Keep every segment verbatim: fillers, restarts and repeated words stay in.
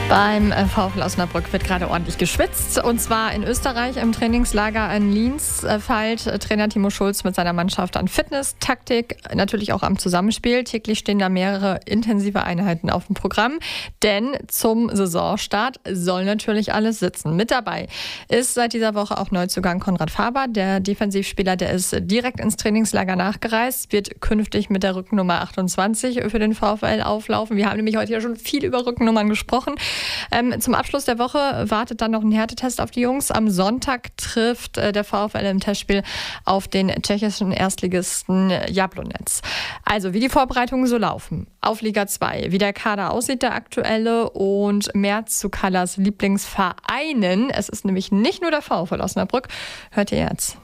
Beim VfL Osnabrück wird gerade ordentlich geschwitzt, und zwar in Österreich im Trainingslager in Linz feilt Trainer Timo Schulz mit seiner Mannschaft an Fitness, Taktik, natürlich auch am Zusammenspiel. Täglich stehen da mehrere intensive Einheiten auf dem Programm, denn zum Saisonstart soll natürlich alles sitzen. Mit dabei ist seit dieser Woche auch Neuzugang Konrad Faber, der Defensivspieler, der ist direkt ins Trainingslager nachgereist, wird künftig mit der Rückennummer achtundzwanzig für den VfL auflaufen. Wir haben nämlich heute ja schon viel über Rückennummern gesprochen. Ähm, zum Abschluss der Woche wartet dann noch ein Härtetest auf die Jungs. Am Sonntag trifft äh, der VfL im Testspiel auf den tschechischen Erstligisten Jablonec. Also, wie die Vorbereitungen so laufen auf Liga zwei, wie der Kader aussieht, der aktuelle, und mehr zu Kallas Lieblingsvereinen. Es ist nämlich nicht nur der VfL Osnabrück. Hört ihr jetzt.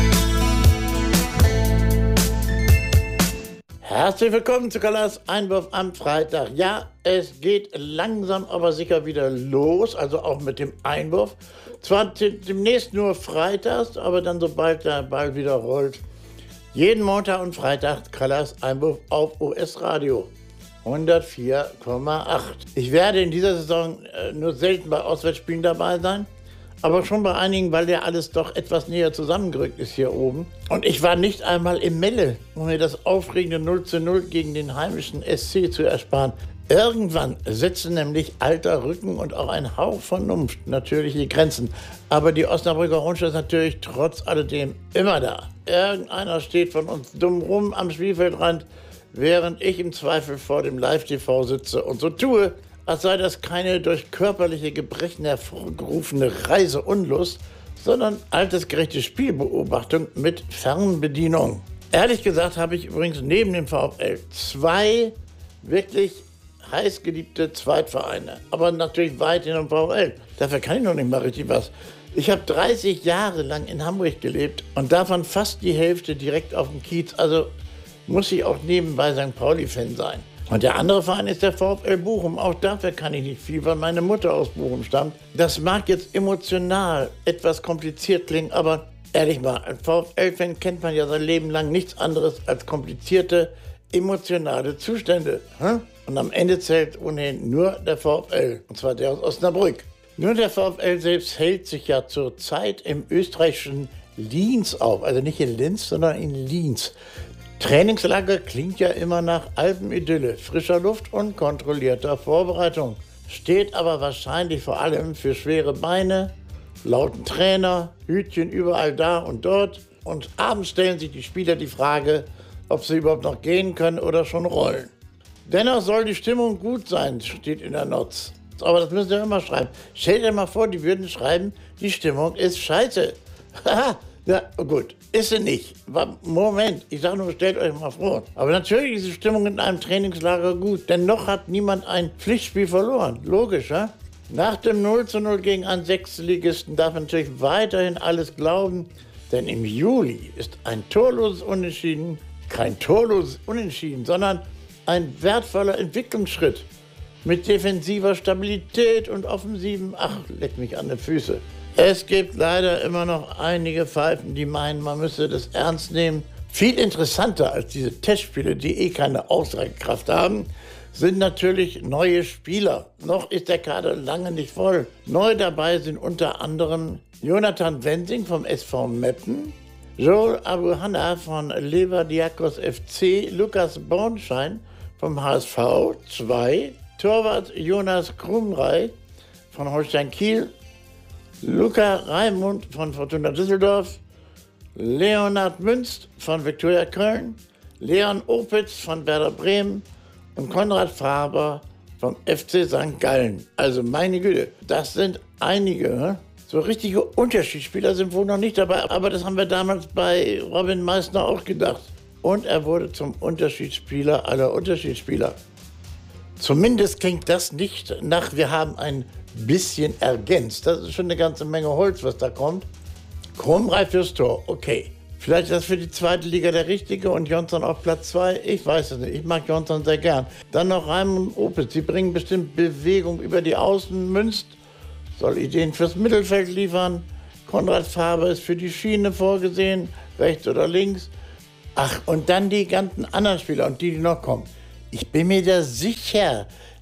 Herzlich willkommen zu Kallas Einwurf am Freitag. Ja, es geht langsam, aber sicher wieder los, also auch mit dem Einwurf. Zwar demnächst nur freitags, aber dann, sobald der Ball wieder rollt, jeden Montag und Freitag Kallas Einwurf auf U S-Radio hundertvier Komma acht. Ich werde in dieser Saison äh, nur selten bei Auswärtsspielen dabei sein, aber schon bei einigen, weil ja alles doch etwas näher zusammengerückt ist hier oben. Und ich war nicht einmal im Melle, um mir das aufregende null zu null gegen den heimischen S C zu ersparen. Irgendwann setzen nämlich alter Rücken und auch ein Hauch Vernunft natürliche Grenzen. Aber die Osnabrücker Rundschau ist natürlich trotz alledem immer da. Irgendeiner steht von uns dumm rum am Spielfeldrand, während ich im Zweifel vor dem Live-T V sitze und so tue, als sei das keine durch körperliche Gebrechen hervorgerufene Reiseunlust, sondern altersgerechte Spielbeobachtung mit Fernbedienung. Ehrlich gesagt habe ich übrigens neben dem VfL zwei wirklich heißgeliebte Zweitvereine, aber natürlich weit hinter dem VfL. Dafür kann ich noch nicht mal richtig was. Ich habe dreißig Jahre lang in Hamburg gelebt und davon fast die Hälfte direkt auf dem Kiez, also muss ich auch nebenbei Sankt Pauli-Fan sein. Und der andere Verein ist der VfL Bochum. Auch dafür kann ich nicht viel, weil meine Mutter aus Bochum stammt. Das mag jetzt emotional etwas kompliziert klingen, aber ehrlich mal, als VfL-Fan kennt man ja sein Leben lang nichts anderes als komplizierte, emotionale Zustände. Und am Ende zählt ohnehin nur der VfL, und zwar der aus Osnabrück. Nur der VfL selbst hält sich ja zurzeit im österreichischen Linz auf. Also nicht in Linz, sondern in Linz. Trainingslager klingt ja immer nach Alpenidylle, frischer Luft und kontrollierter Vorbereitung. Steht aber wahrscheinlich vor allem für schwere Beine, lauten Trainer, Hütchen überall da und dort. Und abends stellen sich die Spieler die Frage, ob sie überhaupt noch gehen können oder schon rollen. Dennoch soll die Stimmung gut sein, steht in der Notz. Aber das müssen Sie immer schreiben. Stellt dir mal vor, die würden schreiben, die Stimmung ist scheiße. Haha. Ja, gut, ist sie nicht. Moment, ich sage nur, stellt euch mal vor. Aber natürlich ist die Stimmung in einem Trainingslager gut, denn noch hat niemand ein Pflichtspiel verloren. Logisch, ja? Nach dem null zu null gegen einen Sechstligisten darf man natürlich weiterhin alles glauben, denn im Juli ist ein torloses Unentschieden kein torloses Unentschieden, sondern ein wertvoller Entwicklungsschritt mit defensiver Stabilität und offensiven, ach, leck mich an die Füße. Es gibt leider immer noch einige Pfeifen, die meinen, man müsse das ernst nehmen. Viel interessanter als diese Testspiele, die eh keine Aussagekraft haben, sind natürlich neue Spieler. Noch ist der Kader lange nicht voll. Neu dabei sind unter anderem Jonathan Wensing vom S V Meppen, Joel Abuhanna von Leverdiakos F C, Lukas Bornschein vom H S V zwei, Torwart Jonas Krumrei von Holstein Kiel, Luca Raimund von Fortuna Düsseldorf, Leonhard Münst von Viktoria Köln, Leon Opitz von Werder Bremen und Konrad Faber vom F C Sankt Gallen. Also meine Güte, das sind einige. So richtige Unterschiedsspieler sind wohl noch nicht dabei, aber das haben wir damals bei Robin Meissner auch gedacht. Und er wurde zum Unterschiedsspieler aller Unterschiedsspieler. Zumindest klingt das nicht nach, wir haben ein bisschen ergänzt. Das ist schon eine ganze Menge Holz, was da kommt. Krumrei fürs Tor, okay. Vielleicht ist das für die zweite Liga der Richtige und Jonsson auf Platz zwei. Ich weiß es nicht, ich mag Jonsson sehr gern. Dann noch Raimund Opitz, sie bringen bestimmt Bewegung über die Außen. Münst soll Ideen fürs Mittelfeld liefern. Konrad Faber ist für die Schiene vorgesehen, rechts oder links. Ach, und dann die ganzen anderen Spieler und die, die noch kommen. Ich bin mir da sicher,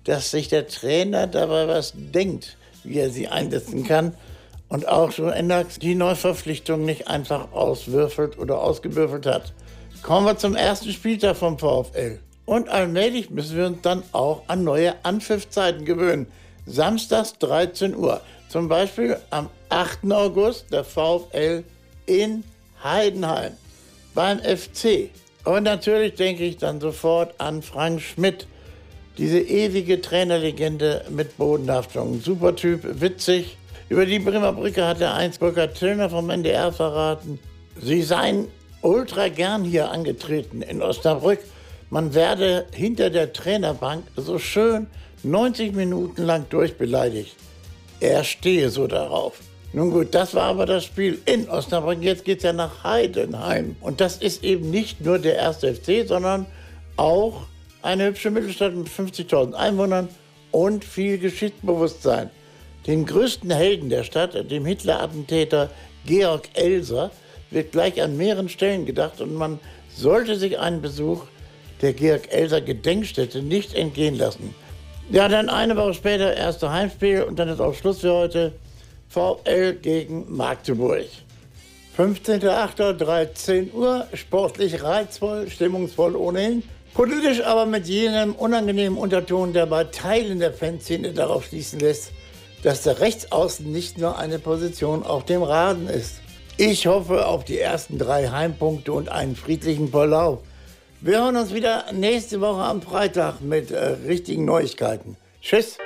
dass sich der Trainer dabei was denkt, wie er sie einsetzen kann und auch so ändert die Neuverpflichtung nicht einfach auswürfelt oder ausgewürfelt hat. Kommen wir zum ersten Spieltag vom VfL. Und allmählich müssen wir uns dann auch an neue Anpfiffzeiten gewöhnen. Samstags dreizehn Uhr. Zum Beispiel am achten August der VfL in Heidenheim beim F C. Und natürlich denke ich dann sofort an Frank Schmidt, diese ewige Trainerlegende mit Bodenhaftung. Super Typ, witzig. Über die Bremer Brücke hat der einst Burkhard Tillner vom N D R verraten, sie seien ultra gern hier angetreten in Osnabrück. Man werde hinter der Trainerbank so schön neunzig Minuten lang durchbeleidigt. Er stehe so darauf. Nun gut, das war aber das Spiel in Osnabrück. Jetzt geht es ja nach Heidenheim. Und das ist eben nicht nur der erste F C, sondern auch eine hübsche Mittelstadt mit fünfzigtausend Einwohnern und viel Geschichtsbewusstsein. Den größten Helden der Stadt, dem Hitler-Attentäter Georg Elser, wird gleich an mehreren Stellen gedacht und man sollte sich einen Besuch der Georg-Elser-Gedenkstätte nicht entgehen lassen. Ja, dann eine Woche später erste Heimspiel und dann ist auch Schluss für heute. VfL gegen Magdeburg. fünfzehnter achter dreizehn Uhr, sportlich reizvoll, stimmungsvoll ohnehin. Politisch aber mit jenem unangenehmen Unterton, der bei Teilen der Fanszene darauf schließen lässt, dass der Rechtsaußen nicht nur eine Position auf dem Rasen ist. Ich hoffe auf die ersten drei Heimpunkte und einen friedlichen Verlauf. Wir hören uns wieder nächste Woche am Freitag mit äh, richtigen Neuigkeiten. Tschüss!